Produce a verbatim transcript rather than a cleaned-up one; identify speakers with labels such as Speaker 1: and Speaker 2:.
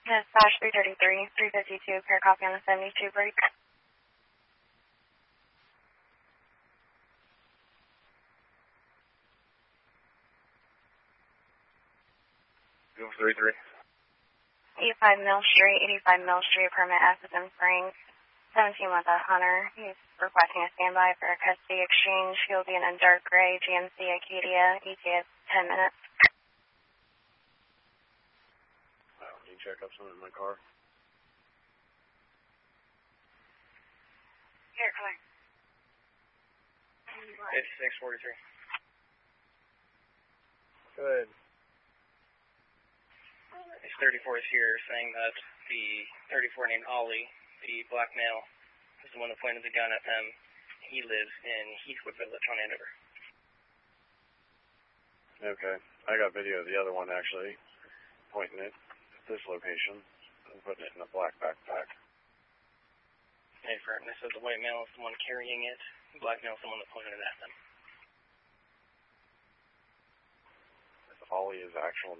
Speaker 1: Dispatch three thirty-three, three fifty-two, pair copy on the seventy-two break.
Speaker 2: Go three three.
Speaker 1: eighty-five Mill Street, eighty-five Mill Street, permit S is in Frank. seventeen with a Hunter. He's requesting a standby for a custody exchange. He'll be in a dark gray G M C Acadia, E T A ten minutes.
Speaker 2: Wow, can you check up something in my car?
Speaker 1: Here, come on.
Speaker 3: fifty-six forty-three.
Speaker 2: Good.
Speaker 3: This thirty-four is here saying that the thirty-four named Ollie, the black male, is the one that pointed the gun at them. He lives in Heathwood Village on Andover.
Speaker 2: Okay. I got video of the other one actually pointing it at this location and putting it in a black backpack.
Speaker 3: Hey, firm. This says the white male is the one carrying it. The black male is the one that pointed it at them.
Speaker 2: If Ollie is actual